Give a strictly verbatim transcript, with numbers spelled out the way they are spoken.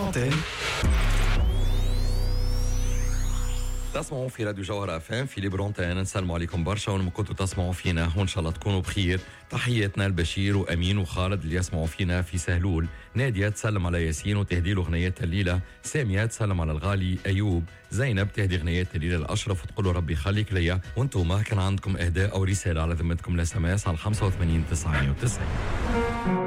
l'antenne. تسمعوا في راديو جوهر اف ام في ليبرونتين. نسلموا عليكم برشا وين كنتوا تسمعوا فينا وان شاء الله تكونوا بخير. تحياتنا البشير وامين وخالد اللي يسمعوا فينا في سهلول. ناديه تسلم على ياسين وتهدي له غنيات الليله. ساميه تسلم على الغالي ايوب. زينب تهدي غنيات الليله الاشرف وتقول له ربي يخليك ليا. وانتم ما كان عندكم اهداء او رساله على ذمتكم الاس ام اس على خمسة وثمانين تسعمية وتسعين.